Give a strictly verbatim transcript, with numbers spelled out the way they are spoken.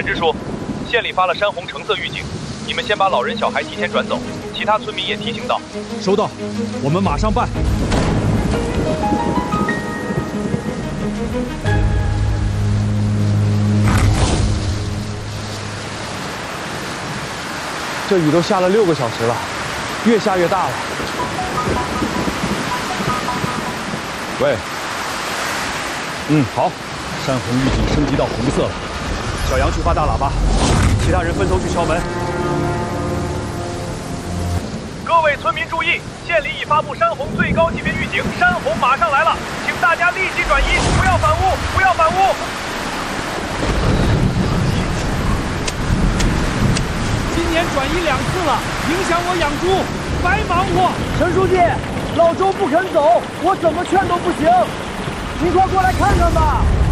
陈支书，县里发了山洪橙色预警，你们先把老人小孩提前转走，其他村民也提醒到。 收到，我们马上办。 这雨都下了六个小时了，越下越大了。 喂，嗯，好，山洪预警升级到红色了。小杨去发大喇叭，其他人分头去敲门。 各位村民注意，县里已发布山洪最高级别预警，山洪马上来了，请大家立即转移，不要反屋，不要反屋。 今年转移两次了，影响我养猪，白忙活。 陈书记，老周不肯走，我怎么劝都不行，您快过来看看吧。